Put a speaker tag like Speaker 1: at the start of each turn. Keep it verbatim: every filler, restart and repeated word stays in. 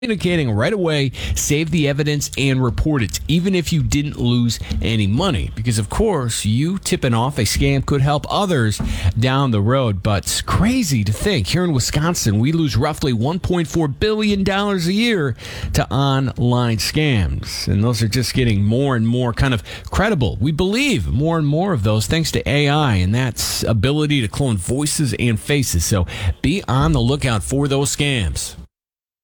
Speaker 1: communicating right away, save the evidence, and report it, even if you didn't lose any money. Because, of course, you tipping off a scam could help others down the road. But it's crazy to think here in Wisconsin, we lose roughly one point four billion dollars a year to online scams. And those are just getting more and more kind of credible. We believe more and more of those thanks to A I and that's ability to clone voices and faces. So be on the lookout for those scams.